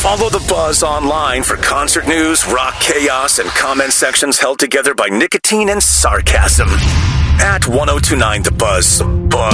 Follow The Buzz online for concert news, rock chaos, and comment sections held together by nicotine and sarcasm. At 1029 The Buzz. Buzz.